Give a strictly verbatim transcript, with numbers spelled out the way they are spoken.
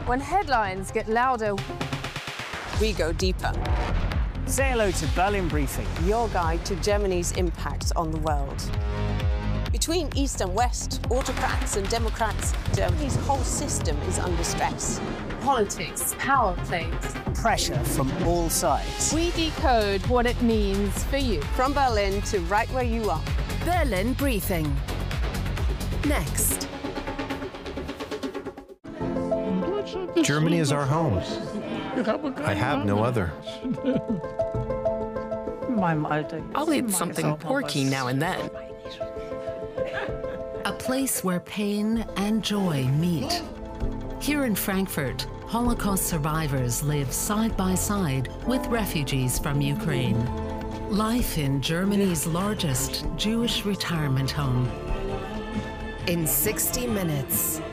When headlines get louder, we go deeper. Say hello to Berlin Briefing, your guide to Germany's impact on the world. Between East and West, autocrats and democrats, Germany's whole system is under stress. Politics, power plays, pressure from all sides. We decode what it means for you. From Berlin to right where you are. Berlin Briefing. Next. Germany is our home. I have no other. I'll eat something porky now and then. A place where pain and joy meet. Here in Frankfurt, Holocaust survivors live side by side with refugees from Ukraine. Life in Germany's largest Jewish retirement home. In sixty minutes.